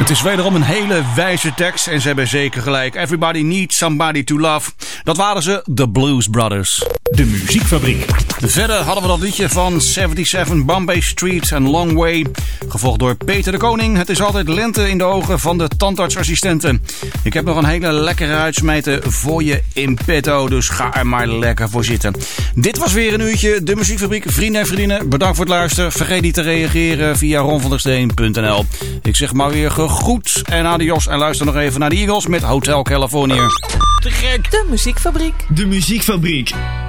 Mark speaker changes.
Speaker 1: Het is wederom een hele wijze tekst en ze hebben zeker gelijk. Everybody needs somebody to love. Dat waren ze, The Blues Brothers.
Speaker 2: De Muziekfabriek.
Speaker 1: Verder hadden we dat liedje van 77 Bombay Street and Long Way. Gevolgd door Peter de Koning. Het is altijd lente in de ogen van de tandartsassistenten. Ik heb nog een hele lekkere uitsmijter voor je in petto. Dus ga er maar lekker voor zitten. Dit was weer een uurtje De Muziekfabriek. Vrienden en vriendinnen, bedankt voor het luisteren. Vergeet niet te reageren via ronvandersteen.nl. Ik zeg maar weer gegroet en adios. En luister nog even naar de Eagles met Hotel California.
Speaker 3: Te gek.
Speaker 4: De Muziekfabriek.
Speaker 2: De Muziekfabriek.